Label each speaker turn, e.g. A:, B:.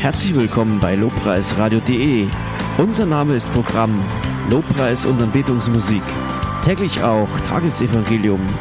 A: Herzlich willkommen bei lobpreisradio.de. Unser Name ist Programm Lobpreis und Anbetungsmusik. Täglich auch Tagesevangelium,